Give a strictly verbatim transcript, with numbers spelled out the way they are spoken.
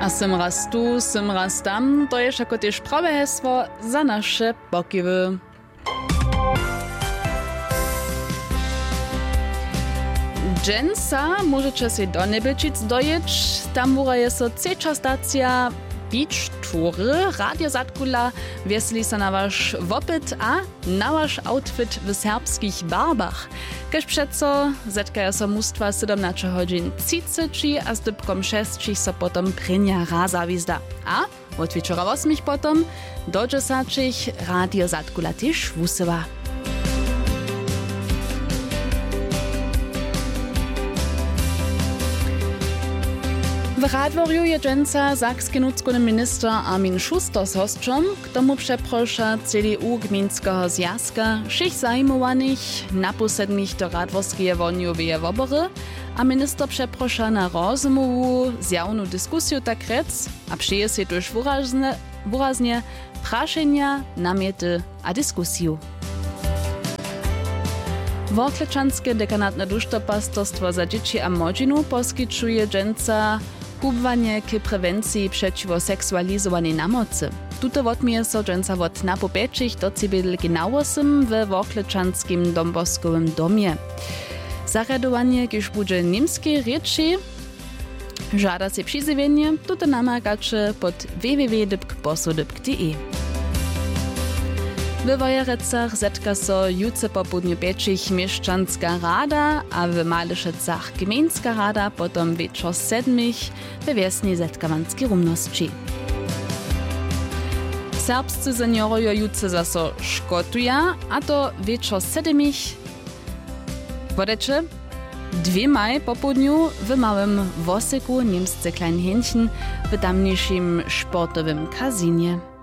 A sym raz tu, sym raz tam, to jest jako też prawe hesło za nasze pokiwy. Dżęsa możecie się do Niebyčic dojeć, tam mura jest so trzecia stacja Beach Toury, Radio Zatkula, wiesli se na wasz wopyt a na wasz outfit w serbskich barbach. Kež přeco zetkaja so mustwa siedemnaście godzin trzydzieści, a z dybkom sześć so potom prinja raza wizda. A od wieczora osmich potom do dziesięciu Radio Zatkula też wusywa. W Radworju je dżęca sakski nutzkony minister Armin Schuster z hostrzom, k tomu przeprosza C D U gminskiego zjazka, všich zajmowanych naposednych do radworskie woniowe wobory, a minister przeprosza na rozumową, zjawną dyskusję tak rec, a przyje się też wyraźnie, wyraźnie praszenia, namiety a dyskusję. Worklečanske dekanatne dusztopastorstwo za dzieci a młodzinu poskyčuje dżęca kubwanie k prewencji przeciwko seksualizowanej namocy. Tuto wotmije so dżęca wot napopećich do cibidl genauosym w Worklečanskim domboskowym domie. Zaradowanie, kiż budże niemskie rieči, żada się przyzywienie, tuto namagacze pod w w w kropka dybk posudybk kropka de. W Wojerecach zetka so jutce po południu pięciach mieszczanska rada, a w Maliszecach gminska rada, potom wieczor sedmich we wiesni zetkawanskiej rumności. Serbscy seniorojo jutce zaso škotuja, a to wieczor sedmich wodecze dwie maj po południu w małym Wosyku niemscy Kleinhähnchen w tamniejszym sportowym kazinie.